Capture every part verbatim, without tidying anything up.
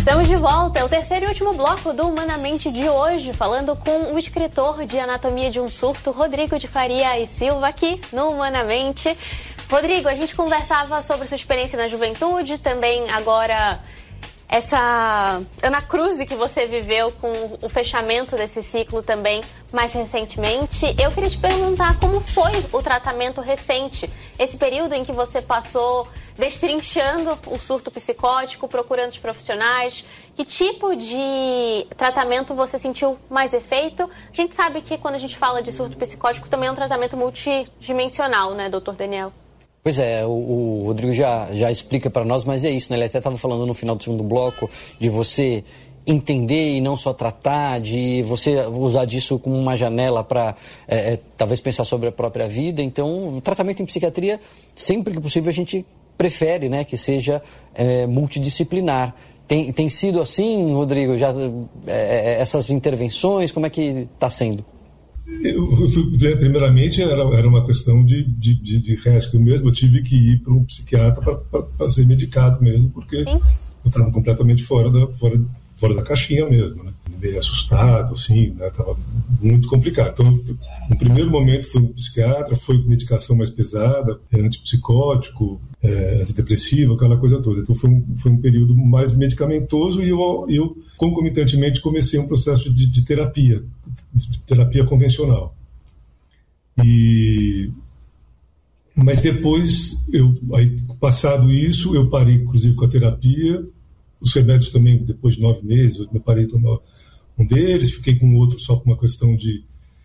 Estamos de volta, é o terceiro e último bloco do Humanamente de hoje, falando com o escritor de Anatomia de um Surto, Rodrigo de Faria e Silva, aqui no Humanamente. Rodrigo, a gente conversava sobre sua experiência na juventude, também agora essa anacruse que você viveu com o fechamento desse ciclo também mais recentemente. Eu queria te perguntar como foi o tratamento recente, esse período em que você passou destrinchando o surto psicótico, procurando os profissionais. Que tipo de tratamento você sentiu mais efeito? A gente sabe que quando a gente fala de surto psicótico também é um tratamento multidimensional, né, doutor Daniel? Pois é, o, o Rodrigo já, já explica para nós, mas é isso, né? Ele até estava falando no final do segundo bloco de você entender e não só tratar, de você usar disso como uma janela para é, é, talvez pensar sobre a própria vida. Então, o tratamento em psiquiatria, sempre que possível, a gente prefere, né, que seja é, multidisciplinar. Tem, tem sido assim, Rodrigo, já, é, essas intervenções, como é que está sendo? Eu, eu, primeiramente, era, era uma questão de, de, de, de risco mesmo. Eu tive que ir para um psiquiatra para ser medicado mesmo, porque Sim. eu estava completamente fora da, fora, fora da caixinha mesmo, né? Meio assustado, assim, né? Estava muito complicado. Então, no primeiro momento, fui um psiquiatra, foi medicação mais pesada, antipsicótico, é, antidepressivo, aquela coisa toda. Então, foi um, foi um período mais medicamentoso e eu, eu concomitantemente, comecei um processo de, de terapia, de terapia convencional. E... Mas depois, eu, aí, passado isso, eu parei, inclusive, com a terapia. Os remédios também, depois de nove meses, eu parei de tomar um deles, fiquei com outro só com uma questão de,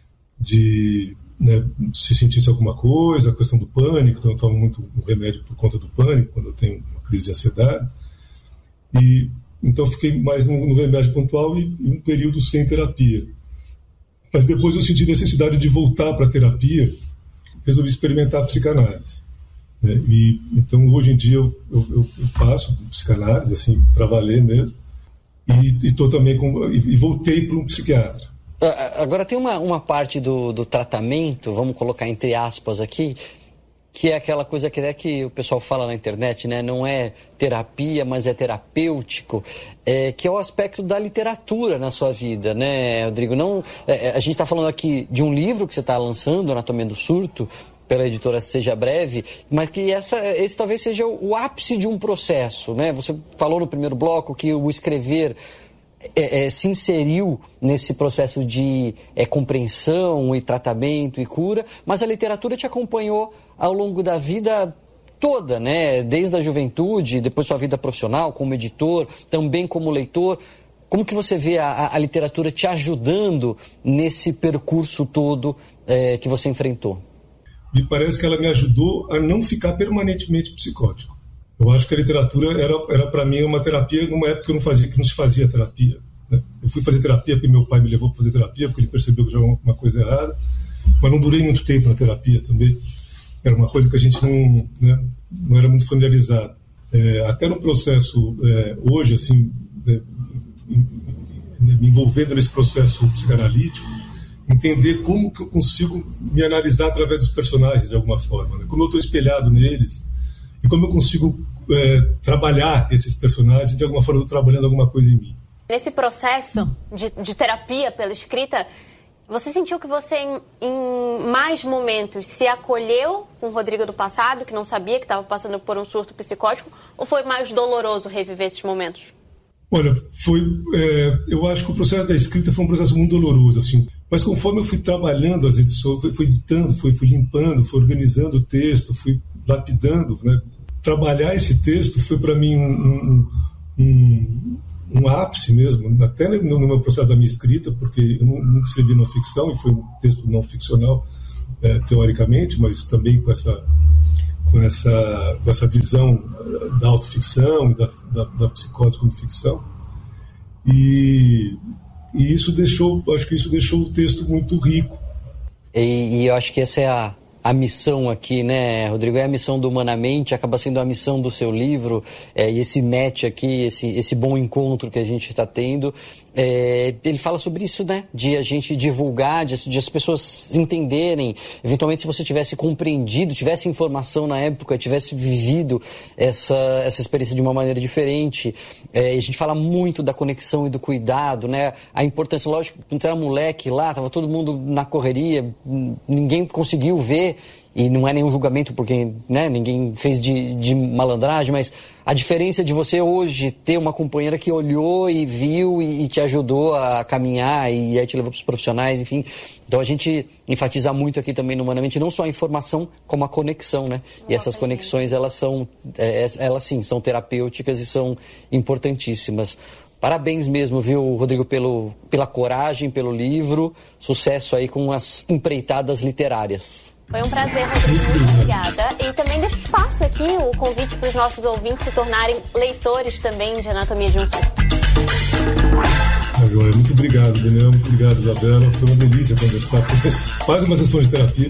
de né, se sentisse alguma coisa, a questão do pânico, então eu tomo muito um remédio por conta do pânico, quando eu tenho uma crise de ansiedade. E, então fiquei mais no, no remédio pontual e, e um período sem terapia. Mas depois eu senti necessidade de voltar para a terapia, resolvi experimentar a psicanálise. Né? E, então hoje em dia eu, eu, eu faço psicanálise, assim, para valer mesmo. E, e, tô também com, e, e voltei para um psiquiatra. Agora tem uma, uma parte do, do tratamento, vamos colocar entre aspas aqui, que é aquela coisa que, é que o pessoal fala na internet, né? Não é terapia, mas é terapêutico, é, que é o aspecto da literatura na sua vida, né, Rodrigo? Não, é, a gente está falando aqui de um livro que você está lançando, Anatomia do Surto, pela editora Seja Breve, mas que essa, esse talvez seja o, o ápice de um processo, né? Você falou no primeiro bloco que o escrever é, é, se inseriu nesse processo de é, compreensão e tratamento e cura, mas a literatura te acompanhou ao longo da vida toda, né? Desde a juventude, depois sua vida profissional como editor, também como leitor. Como que você vê a, a literatura te ajudando nesse percurso todo é, que você enfrentou? Me parece que ela me ajudou a não ficar permanentemente psicótico. Eu acho que a literatura era, era para mim uma terapia numa época que eu não fazia, que não se fazia terapia. Né? Eu fui fazer terapia porque meu pai me levou para fazer terapia, porque ele percebeu que já era uma coisa errada, mas não durei muito tempo na terapia também. Era uma coisa que a gente não, né, não era muito familiarizado. É, até no processo, é, hoje, assim, é, me envolvendo nesse processo psicanalítico, entender como que eu consigo me analisar através dos personagens de alguma forma, né? Como eu estou espelhado neles e como eu consigo é, trabalhar esses personagens e de alguma forma eu estou trabalhando alguma coisa em mim. Nesse processo de, de terapia pela escrita, você sentiu que você em, em mais momentos se acolheu com o Rodrigo do passado, que não sabia que estava passando por um surto psicótico, ou foi mais doloroso reviver esses momentos? Olha, foi, é, eu acho que o processo da escrita foi um processo muito doloroso, assim. Mas conforme eu fui trabalhando as edições, fui, fui editando, fui, fui limpando, fui organizando o texto, fui lapidando, né? Trabalhar esse texto foi para mim um, um, um, um ápice mesmo, até no, no meu processo da minha escrita, porque eu nunca escrevi não ficção, e foi um texto não ficcional, é, teoricamente, mas também com essa, com essa, com essa visão da autoficção e da, da, da psicose como ficção. E... E isso deixou, acho que isso deixou o texto muito rico. E, e eu acho que essa é a, a missão aqui, né, Rodrigo? É a missão do Humanamente, acaba sendo a missão do seu livro, é, e esse match aqui, esse, esse bom encontro que a gente está tendo. É, ele fala sobre isso, né? De a gente divulgar, de, de as pessoas entenderem, eventualmente se você tivesse compreendido, tivesse informação na época, tivesse vivido essa, essa experiência de uma maneira diferente. É, a gente fala muito da conexão e do cuidado, né? A importância, lógico, quando era moleque lá, tava todo mundo na correria, ninguém conseguiu ver. E não é nenhum julgamento porque, né, ninguém fez de, de malandragem, mas a diferença de você hoje ter uma companheira que olhou e viu e, e te ajudou a caminhar e aí te levou para os profissionais, enfim. Então a gente enfatiza muito aqui também no Humanamente, não só a informação, como a conexão, né? E essas conexões, elas são, é, elas sim, são terapêuticas e são importantíssimas. Parabéns mesmo, viu, Rodrigo, pelo, pela coragem, pelo livro. Sucesso aí com as empreitadas literárias. Foi um prazer, Rodrigo. Muito obrigada. E também deixo espaço aqui o convite para os nossos ouvintes se tornarem leitores também de Anatomia de um Surto. Agora, muito obrigado, Daniel. Muito obrigado, Isabela. Foi uma delícia conversar. Quase uma sessão de terapia.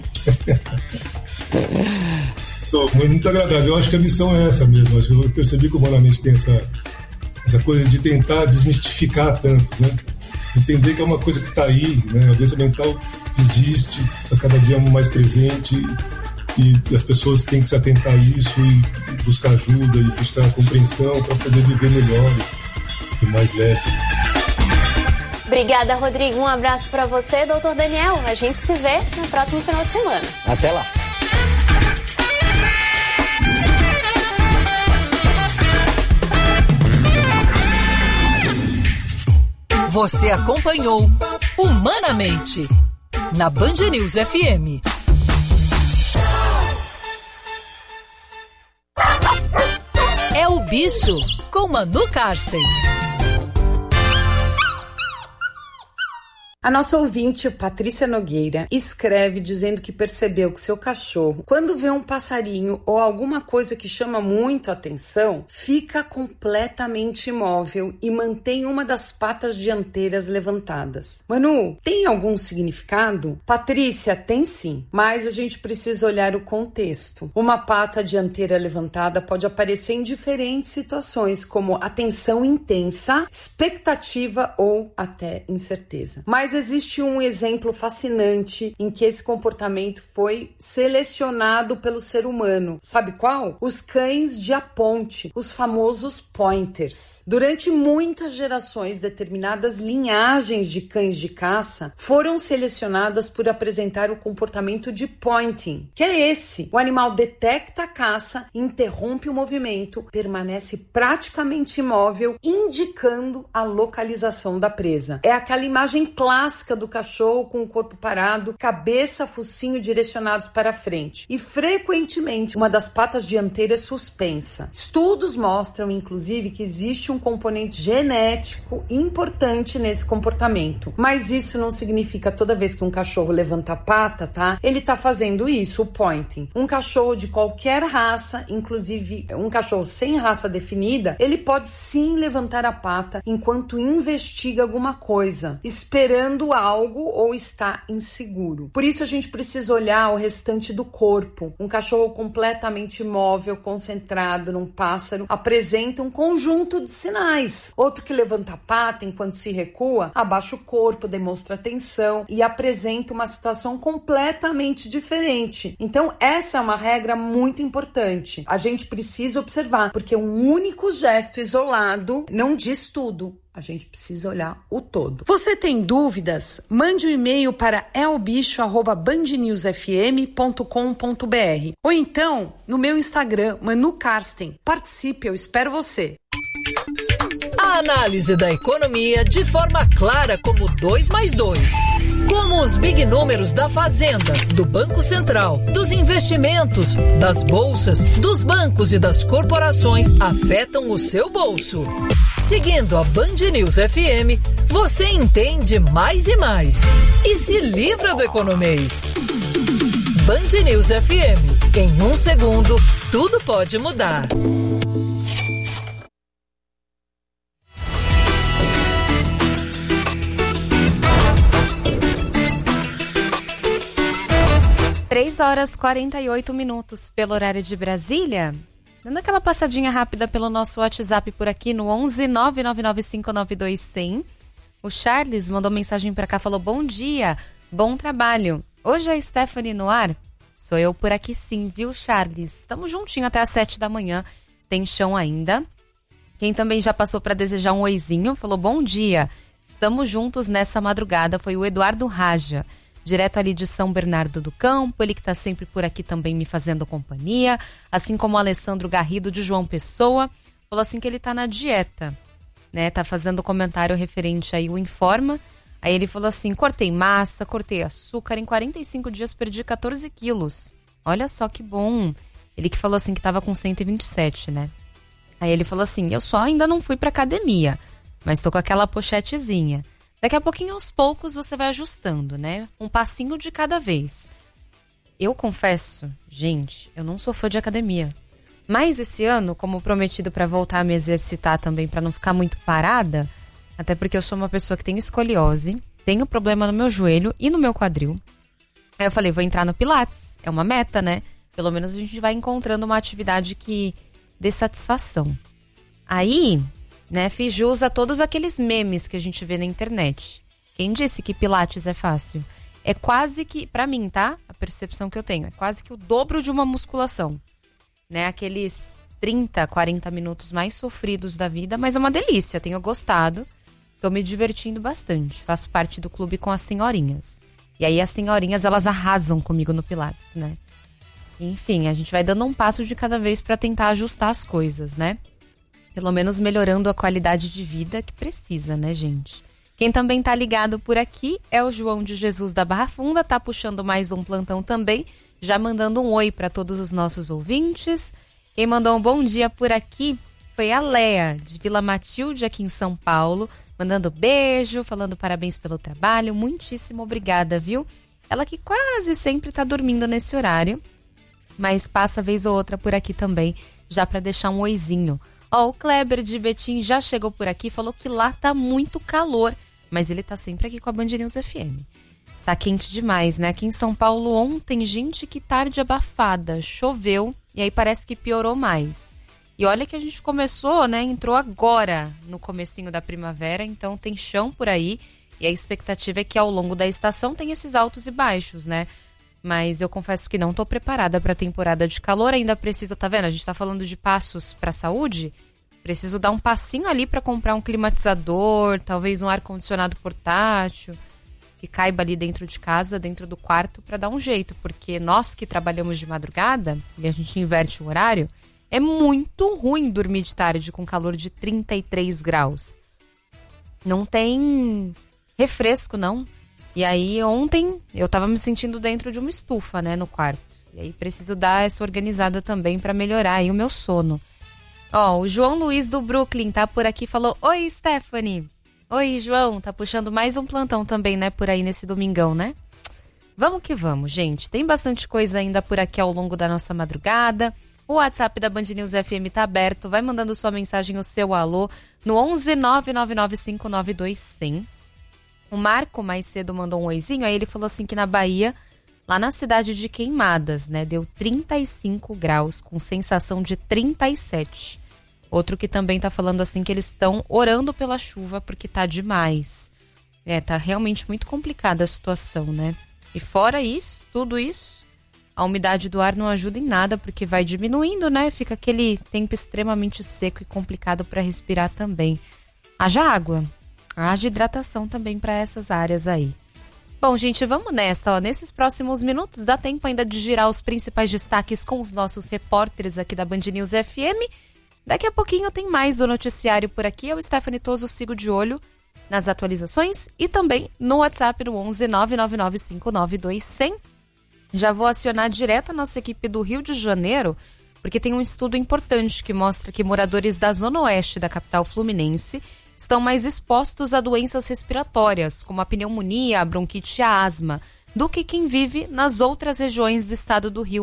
Então, muito agradável. Eu acho que a missão é essa mesmo. Eu percebi que o Humanamente tem essa, essa coisa de tentar desmistificar tanto, né? Entender que é uma coisa que está aí, né? A doença mental existe, está cada dia mais presente e as pessoas têm que se atentar a isso e buscar ajuda e buscar compreensão para poder viver melhor e mais leve. Obrigada, Rodrigo. Um abraço para você, doutor Daniel. A gente se vê no próximo final de semana. Até lá. Você acompanhou Humanamente na Band News F M. É o Bicho com Manu Karsten. A nossa ouvinte, Patrícia Nogueira, escreve dizendo que percebeu que seu cachorro, quando vê um passarinho ou alguma coisa que chama muito a atenção, fica completamente imóvel e mantém uma das patas dianteiras levantadas. Manu, tem algum significado? Patrícia, tem sim, mas a gente precisa olhar o contexto. Uma pata dianteira levantada pode aparecer em diferentes situações, como atenção intensa, expectativa ou até incerteza. Mas existe um exemplo fascinante em que esse comportamento foi selecionado pelo ser humano. Sabe qual? Os cães de aponte, os famosos pointers. Durante muitas gerações, determinadas linhagens de cães de caça foram selecionadas por apresentar o comportamento de pointing, que é esse. O animal detecta a caça, interrompe o movimento, permanece praticamente imóvel, indicando a localização da presa. É aquela imagem clássica do cachorro com o corpo parado, cabeça, focinho direcionados para frente e frequentemente uma das patas dianteiras suspensa. Estudos mostram, inclusive, que existe um componente genético importante nesse comportamento, mas isso não significa toda vez que um cachorro levanta a pata, tá? Ele tá fazendo isso, o pointing. Um cachorro de qualquer raça, inclusive um cachorro sem raça definida, ele pode sim levantar a pata enquanto investiga alguma coisa, esperando algo ou está inseguro. Por isso a gente precisa olhar o restante do corpo. Um cachorro completamente imóvel, concentrado num pássaro, apresenta um conjunto de sinais. Outro que levanta a pata enquanto se recua, abaixa o corpo, demonstra atenção e apresenta uma situação completamente diferente. Então essa é uma regra muito importante. A gente precisa observar, porque um único gesto isolado não diz tudo. A gente precisa olhar o todo. Você tem dúvidas? Mande um e-mail para elbicho arroba band news f m ponto com ponto b r ou então no meu Instagram, Manu Karsten. Participe, eu espero você. A análise da economia de forma clara como dois mais dois. Como os big números da Fazenda, do Banco Central, dos investimentos, das bolsas, dos bancos e das corporações afetam o seu bolso. Seguindo a Band News F M, você entende mais e mais e se livra do economês. Band News F M. Em um segundo, tudo pode mudar. três horas e quarenta e oito minutos pelo horário de Brasília. Dando aquela passadinha rápida pelo nosso WhatsApp por aqui no onze nove nove nove cinco nove dois zero zero. O Charles mandou mensagem pra cá, falou: bom dia, bom trabalho. Hoje é a Stephanie no ar? Sou eu por aqui sim, viu, Charles? Estamos juntinho até às sete da manhã, tem chão ainda. Quem também já passou para desejar um oizinho, falou: bom dia, estamos juntos nessa madrugada, foi o Eduardo Raja, direto ali de São Bernardo do Campo, ele que está sempre por aqui também me fazendo companhia, assim como o Alessandro Garrido de João Pessoa, falou assim que ele está na dieta, né, tá fazendo comentário referente aí o Informa, aí ele falou assim: cortei massa, cortei açúcar, em quarenta e cinco dias perdi quatorze quilos, olha só que bom, ele que falou assim que estava com cento e vinte e sete, né, aí ele falou assim: eu só ainda não fui pra academia, mas tô com aquela pochetezinha. Daqui a pouquinho, aos poucos, você vai ajustando, né? Um passinho de cada vez. Eu confesso, gente, eu não sou fã de academia. Mas esse ano, como prometido para voltar a me exercitar também, para não ficar muito parada, até porque eu sou uma pessoa que tem escoliose, tenho problema no meu joelho e no meu quadril. Aí eu falei, vou entrar no Pilates. É uma meta, né? Pelo menos a gente vai encontrando uma atividade que dê satisfação. Aí, né, fiz jus a todos aqueles memes que a gente vê na internet. Quem disse que Pilates é fácil? É quase que, pra mim, tá? A percepção que eu tenho, é quase que o dobro de uma musculação. Né? Aqueles trinta, quarenta minutos mais sofridos da vida, mas é uma delícia, tenho gostado. Tô me divertindo bastante. Faço parte do clube com as senhorinhas. E aí as senhorinhas, elas arrasam comigo no Pilates, né? Enfim, a gente vai dando um passo de cada vez pra tentar ajustar as coisas, né? Pelo menos melhorando a qualidade de vida que precisa, né, gente? Quem também tá ligado por aqui é o João de Jesus da Barra Funda, tá puxando mais um plantão também, já mandando um oi para todos os nossos ouvintes. Quem mandou um bom dia por aqui foi a Léa, de Vila Matilde, aqui em São Paulo, mandando beijo, falando parabéns pelo trabalho, muitíssimo obrigada, viu? Ela que quase sempre tá dormindo nesse horário, mas passa vez ou outra por aqui também, já para deixar um oizinho. Ó, o Kleber de Betim já chegou por aqui, falou que lá tá muito calor, mas ele tá sempre aqui com a Band News F M. Tá quente demais, né? Aqui em São Paulo ontem, gente, que tarde abafada, choveu e aí parece que piorou mais. E olha que a gente começou, né? Entrou agora no comecinho da primavera, então tem chão por aí e a expectativa é que ao longo da estação tem esses altos e baixos, né? Mas eu confesso que não tô preparada para a temporada de calor, ainda preciso, tá vendo? A gente tá falando de passos para a saúde, preciso dar um passinho ali para comprar um climatizador, talvez um ar-condicionado portátil, que caiba ali dentro de casa, dentro do quarto, para dar um jeito, porque nós que trabalhamos de madrugada, e a gente inverte o horário, é muito ruim dormir de tarde com calor de trinta e três graus. Não tem refresco, não. E aí ontem eu tava me sentindo dentro de uma estufa, né, no quarto. E aí preciso dar essa organizada também para melhorar aí o meu sono. Ó, o João Luiz do Brooklyn tá por aqui, falou: oi, Stephanie. Oi, João, tá puxando mais um plantão também, né, por aí nesse domingão, né? Vamos que vamos, gente. Tem bastante coisa ainda por aqui ao longo da nossa madrugada. O WhatsApp da Band News F M tá aberto. Vai mandando sua mensagem, o seu alô, no onze nove nove nove cinco nove dois zero zero. O Marco mais cedo mandou um oizinho, aí ele falou assim que na Bahia, lá na cidade de Queimadas, né, deu trinta e cinco graus, com sensação de trinta e sete. Outro que também tá falando assim que eles estão orando pela chuva porque tá demais. É, tá realmente muito complicada a situação, né? E fora isso, tudo isso, a umidade do ar não ajuda em nada porque vai diminuindo, né? Fica aquele tempo extremamente seco e complicado para respirar também. Haja água. Haja hidratação também para essas áreas aí. Bom, gente, vamos nessa. Ó. Nesses próximos minutos, dá tempo ainda de girar os principais destaques com os nossos repórteres aqui da Band News F M. Daqui a pouquinho tem mais do noticiário por aqui. Eu, Stephanie Toso, sigo de olho nas atualizações e também no WhatsApp no onze nove nove nove cinco nove dois zero zero. Já vou acionar direto a nossa equipe do Rio de Janeiro, porque tem um estudo importante que mostra que moradores da zona oeste da capital fluminense estão mais expostos a doenças respiratórias, como a pneumonia, a bronquite e a asma, do que quem vive nas outras regiões do estado do Rio.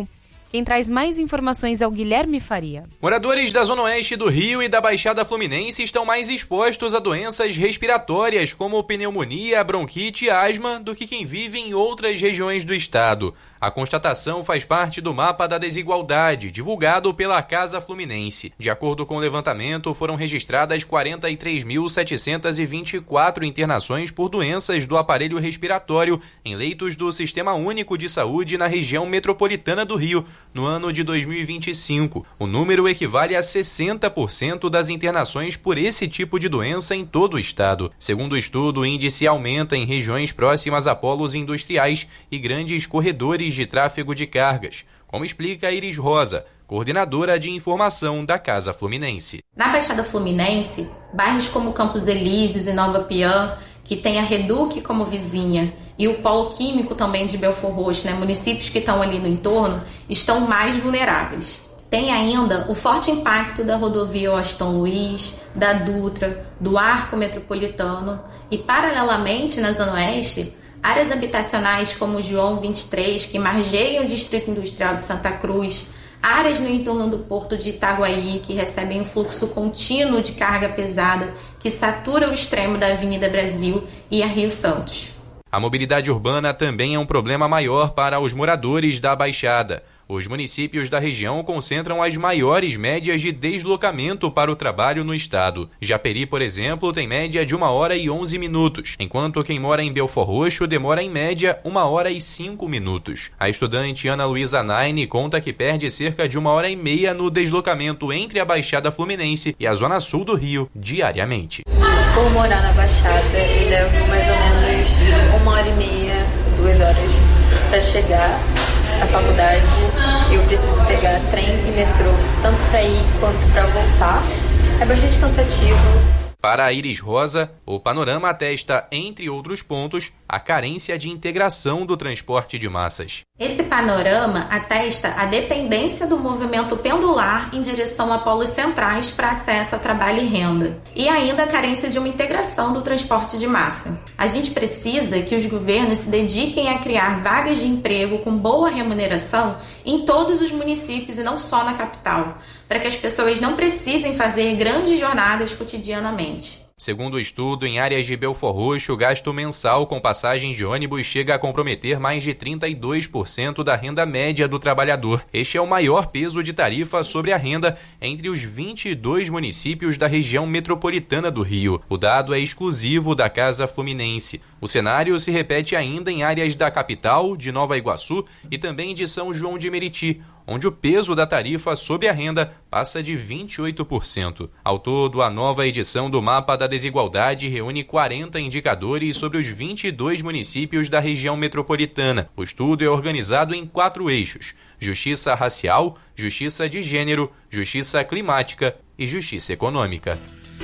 Quem traz mais informações é o Guilherme Faria. Moradores da Zona Oeste do Rio e da Baixada Fluminense estão mais expostos a doenças respiratórias como pneumonia, bronquite e asma do que quem vive em outras regiões do estado. A constatação faz parte do mapa da desigualdade, divulgado pela Casa Fluminense. De acordo com o levantamento, foram registradas quarenta e três mil setecentas e vinte e quatro internações por doenças do aparelho respiratório em leitos do Sistema Único de Saúde na região metropolitana do Rio, no ano de dois mil e vinte e cinco. O número equivale a sessenta por cento das internações por esse tipo de doença em todo o estado. Segundo o estudo, o índice aumenta em regiões próximas a polos industriais e grandes corredores de tráfego de cargas, como explica Iris Rosa, coordenadora de informação da Casa Fluminense. Na Baixada Fluminense, bairros como Campos Elíseos e Nova Piã, que tem a Reduc como vizinha, e o Polo Químico também de Belfor Roxo, né, municípios que estão ali no entorno, estão mais vulneráveis. Tem ainda o forte impacto da rodovia Washington Luiz, da Dutra, do Arco Metropolitano e, paralelamente, na Zona Oeste, áreas habitacionais como o João vinte e três, que margeiam o Distrito Industrial de Santa Cruz, áreas no entorno do Porto de Itaguaí, que recebem um fluxo contínuo de carga pesada, que satura o extremo da Avenida Brasil e a Rio Santos. A mobilidade urbana também é um problema maior para os moradores da Baixada. Os municípios da região concentram as maiores médias de deslocamento para o trabalho no estado. Japeri, por exemplo, tem média de uma hora e onze minutos, enquanto quem mora em Belfor Roxo demora em média uma hora e cinco minutos. A estudante Ana Luísa Naine conta que perde cerca de uma hora e meia no deslocamento entre a Baixada Fluminense e a Zona Sul do Rio diariamente. Por morar na Baixada, eu levo mais ou menos uma hora e meia, duas horas para chegar à faculdade. Eu preciso pegar trem e metrô, tanto para ir quanto para voltar. É bastante cansativo. Para a Iris Rosa, o panorama atesta, entre outros pontos, a carência de integração do transporte de massas. Esse panorama atesta a dependência do movimento pendular em direção a polos centrais para acesso a trabalho e renda, e ainda a carência de uma integração do transporte de massa. A gente precisa que os governos se dediquem a criar vagas de emprego com boa remuneração em todos os municípios e não só na capital, para que as pessoas não precisem fazer grandes jornadas cotidianamente. Segundo o estudo, em áreas de Belfor Roxo, o gasto mensal com passagens de ônibus chega a comprometer mais de trinta e dois por cento da renda média do trabalhador. Este é o maior peso de tarifa sobre a renda entre os vinte e dois municípios da região metropolitana do Rio. O dado é exclusivo da Casa Fluminense. O cenário se repete ainda em áreas da capital, de Nova Iguaçu e também de São João de Meriti, onde o peso da tarifa sobre a renda passa de vinte e oito por cento. Ao todo, a nova edição do Mapa da Desigualdade reúne quarenta indicadores sobre os vinte e dois municípios da região metropolitana. O estudo é organizado em quatro eixos: justiça racial, justiça de gênero, justiça climática e justiça econômica.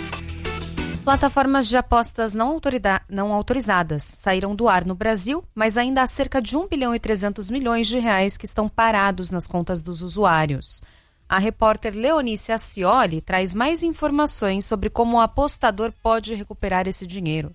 Plataformas de apostas não, autorida- não autorizadas saíram do ar no Brasil, mas ainda há cerca de um bilhão e trezentos milhões de reais que estão parados nas contas dos usuários. A repórter Leonice Acioli traz mais informações sobre como o apostador pode recuperar esse dinheiro.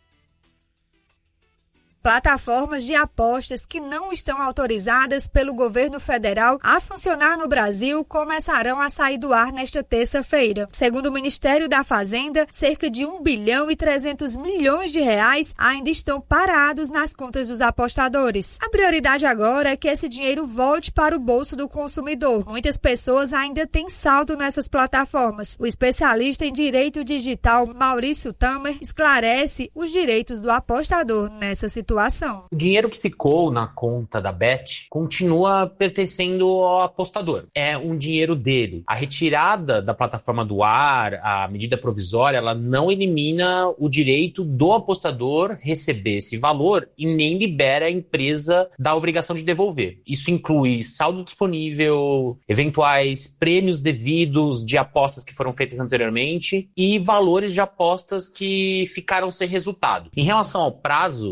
Plataformas de apostas que não estão autorizadas pelo governo federal a funcionar no Brasil começarão a sair do ar nesta terça-feira. Segundo o Ministério da Fazenda, cerca de um bilhão e trezentos milhões de reais ainda estão parados nas contas dos apostadores. A prioridade agora é que esse dinheiro volte para o bolso do consumidor. Muitas pessoas ainda têm saldo nessas plataformas. O especialista em direito digital Maurício Tamer esclarece os direitos do apostador nessa situação. O dinheiro que ficou na conta da Bet continua pertencendo ao apostador. É um dinheiro dele. A retirada da plataforma do ar, a medida provisória, ela não elimina o direito do apostador receber esse valor e nem libera a empresa da obrigação de devolver. Isso inclui saldo disponível, eventuais prêmios devidos de apostas que foram feitas anteriormente e valores de apostas que ficaram sem resultado. Em relação ao prazo, é importante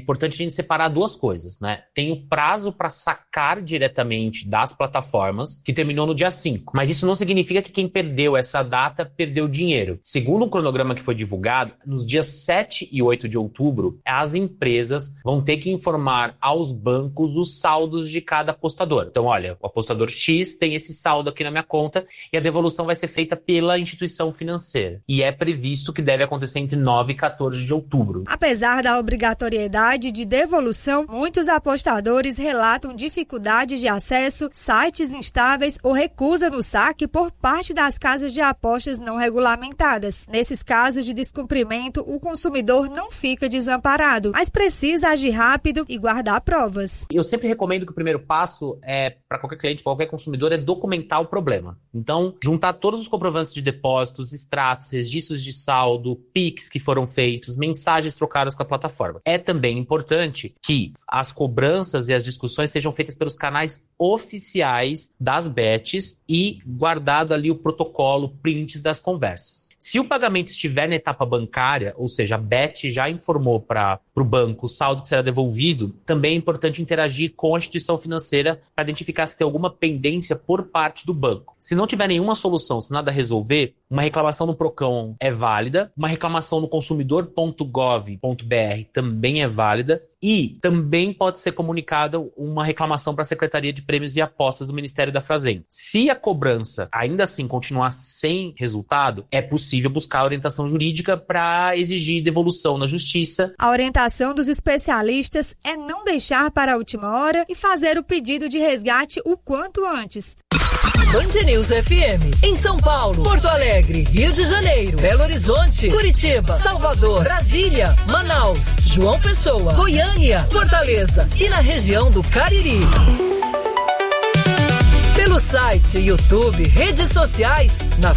importante a gente separar duas coisas, né? Tem o prazo para sacar diretamente das plataformas, que terminou no dia cinco. Mas isso não significa que quem perdeu essa data perdeu dinheiro. Segundo o cronograma que foi divulgado, nos dias sete e oito de outubro, as empresas vão ter que informar aos bancos os saldos de cada apostador. Então, olha, o apostador X tem esse saldo aqui na minha conta e a devolução vai ser feita pela instituição financeira. E é previsto que deve acontecer entre nove e quatorze de outubro. Apesar da obrigatoriedade de devolução, muitos apostadores relatam dificuldades de acesso, sites instáveis ou recusa no saque por parte das casas de apostas não regulamentadas. Nesses casos de descumprimento, o consumidor não fica desamparado, mas precisa agir rápido e guardar provas. Eu sempre recomendo que o primeiro passo é, para qualquer cliente, qualquer consumidor, é documentar o problema. Então, juntar todos os comprovantes de depósitos, extratos, registros de saldo, Pix que foram feitos, mensagens trocadas com a plataforma. É também importante que as cobranças e as discussões sejam feitas pelos canais oficiais das bets e guardado ali o protocolo, prints das conversas. Se o pagamento estiver na etapa bancária, ou seja, a bet já informou para o banco o saldo que será devolvido, também é importante interagir com a instituição financeira para identificar se tem alguma pendência por parte do banco. Se não tiver nenhuma solução, se nada resolver, uma reclamação no Procon é válida, uma reclamação no consumidor ponto gov ponto br também é válida, e também pode ser comunicada uma reclamação para a Secretaria de Prêmios e Apostas do Ministério da Fazenda. Se a cobrança ainda assim continuar sem resultado, é possível buscar orientação jurídica para exigir devolução na Justiça. A orientação dos especialistas é não deixar para a última hora e fazer o pedido de resgate o quanto antes. Band News F M, em São Paulo, Porto Alegre, Rio de Janeiro, Belo Horizonte, Curitiba, Salvador, Brasília, Manaus, João Pessoa, Goiânia, Fortaleza e na região do Cariri. Pelo site, YouTube, redes sociais, na